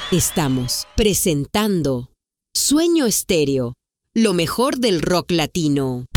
Estamos presentando Sueño Estéreo, lo mejor del rock latino.